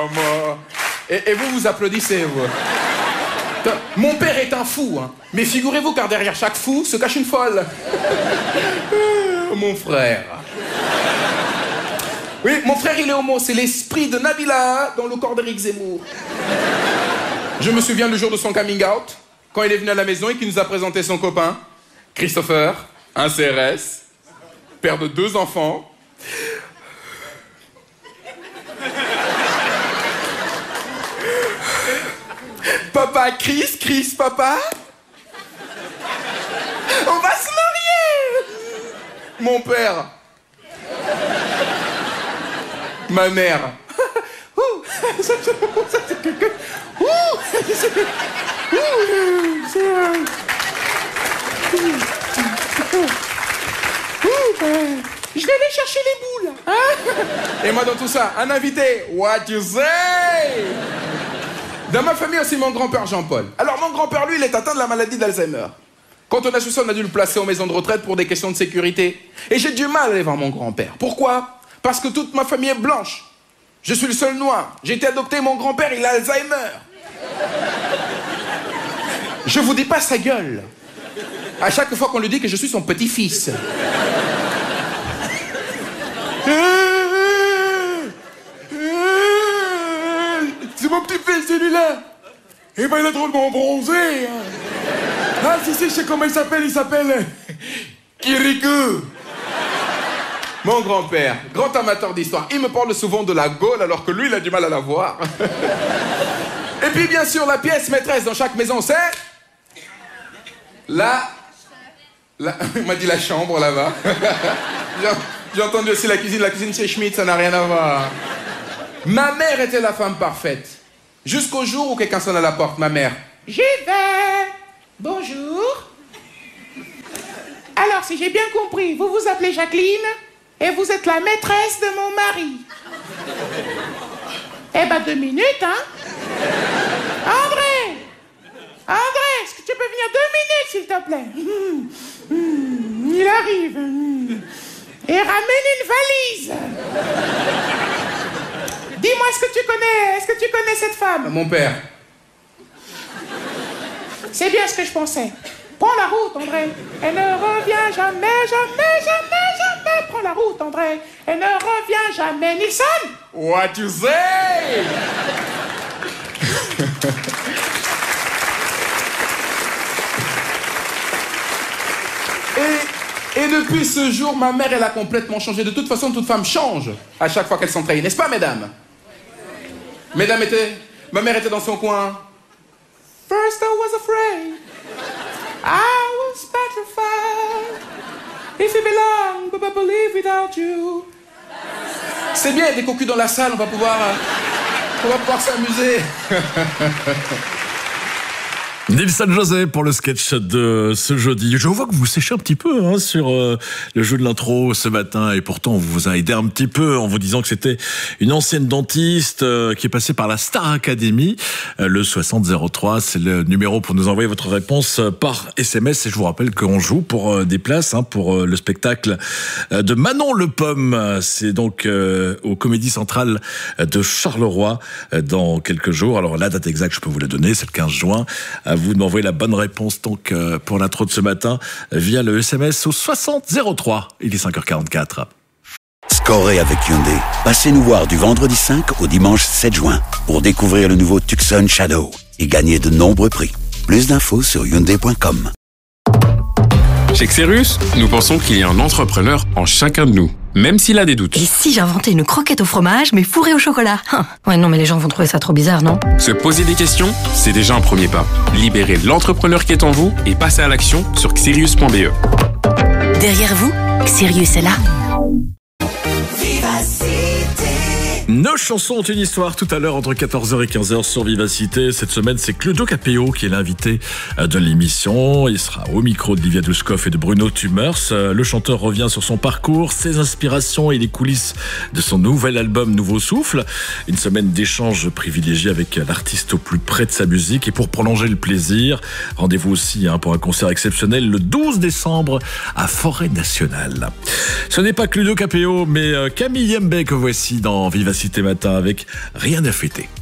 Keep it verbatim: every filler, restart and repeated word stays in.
Et, et vous, vous applaudissez, vous. Mon père est un fou, hein. Mais figurez-vous, car derrière chaque fou se cache une folle. Mon frère. Oui, mon frère, il est homo. C'est l'esprit de Nabila dans le corps d'Éric Zemmour. Je me souviens le jour de son coming out, quand il est venu à la maison et qu'il nous a présenté son copain, Christopher, un C R S, père de deux enfants. Papa, Chris, Chris, papa. On va se marier. Mon père. Ma mère. Je vais aller chercher les boules. Hein? Et moi dans tout ça, un invité. What you say? Dans ma famille aussi, mon grand-père Jean-Paul. Alors mon grand-père, lui, il est atteint de la maladie d'Alzheimer. Quand on a su ça, on a dû le placer en maison de retraite pour des questions de sécurité. Et j'ai du mal à aller voir mon grand-père. Pourquoi? Parce que toute ma famille est blanche. Je suis le seul noir. J'ai été adopté, mon grand-père, il a Alzheimer. Je vous dis pas sa gueule. À chaque fois qu'on lui dit que je suis son petit-fils. C'est mon petit-fils, celui-là. Eh ben, il est drôlement bronzé. Ah, si, si, je sais comment il s'appelle. Il s'appelle... Kirikou. Mon grand-père, grand amateur d'histoire, il me parle souvent de la Gaule alors que lui, il a du mal à la voir. Et puis, bien sûr, la pièce maîtresse dans chaque maison, c'est... La... la... Il m'a dit la chambre, là-bas. J'ai entendu aussi la cuisine. La cuisine chez Schmitt, ça n'a rien à voir. Ma mère était la femme parfaite. Jusqu'au jour où quelqu'un sonne à la porte, ma mère. J'y vais. Bonjour. Alors, si j'ai bien compris, vous vous appelez Jacqueline et vous êtes la maîtresse de mon mari. Eh ben, deux minutes, hein. André. André, est-ce que tu peux venir deux minutes, s'il te plaît? Mmh. Mmh. Il arrive. Mmh. Et ramène une valise. Dis-moi, est-ce que tu connais, est-ce que tu connais cette femme? Mon père. C'est bien ce que je pensais. Prends la route, André. Elle ne revient jamais, jamais, jamais, jamais. Prends la route, André. Elle ne revient jamais. Nilsson? What you say? Et, et depuis ce jour, ma mère, elle a complètement changé. De toute façon, toute femme change à chaque fois qu'elle s'entraîne. N'est-ce pas, mesdames? Mesdames étaient... Ma mère était dans son coin. First I was afraid. I was petrified. If you belong, but I believe without you. C'est bien, il y a des cocus dans la salle, on va pouvoir... On va pouvoir s'amuser. Nilsson José pour le sketch de ce jeudi. Je vois que vous séchez un petit peu hein, sur euh, le jeu de l'intro ce matin et pourtant on vous a aidé un petit peu en vous disant que c'était une ancienne dentiste euh, qui est passée par la Star Academy. Euh, le soixante zéro trois, c'est le numéro pour nous envoyer votre réponse par S M S et je vous rappelle qu'on joue pour euh, des places hein, pour euh, le spectacle euh, de Manon Le Pomme. C'est donc euh, au Comédie Centrale de Charleroi euh, dans quelques jours. Alors la date exacte, je peux vous la donner, c'est le quinze juin. À vous de m'envoyer la bonne réponse donc euh, pour l'intro de ce matin via le S M S au soixante zéro trois. Il est cinq heures quarante-quatre. Scorez avec Hyundai. Passez nous voir du vendredi cinq au dimanche sept juin pour découvrir le nouveau Tucson Shadow et gagner de nombreux prix. Plus d'infos sur hyundai point com. Chez Xerus, nous pensons qu'il y a un entrepreneur en chacun de nous, même s'il a des doutes. Et si j'inventais une croquette au fromage, mais fourrée au chocolat? Hum. Ouais, non, mais les gens vont trouver ça trop bizarre, non? Se poser des questions, c'est déjà un premier pas. Libérez l'entrepreneur qui est en vous et passez à l'action sur xerius point b e. Derrière vous, Xerius est là. Nos chansons ont une histoire tout à l'heure entre quatorze heures et quinze heures sur Vivacité. Cette semaine, c'est Claudio Capéo qui est l'invité de l'émission. Il sera au micro de Livia Duskov et de Bruno Tumers. Le chanteur revient sur son parcours, ses inspirations et les coulisses de son nouvel album Nouveau Souffle. Une semaine d'échanges privilégiés avec l'artiste au plus près de sa musique. Et pour prolonger le plaisir, rendez-vous aussi hein, pour un concert exceptionnel le douze décembre à Forêt Nationale. Ce n'est pas Claudio Capéo, mais Camille Yembe que voici dans Vivacité. Cité Matin avec Rien à fêter.